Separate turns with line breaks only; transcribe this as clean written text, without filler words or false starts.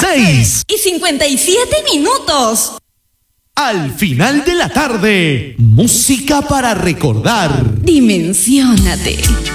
6:57.
Al final de la tarde, música para recordar.
Dimensiónate.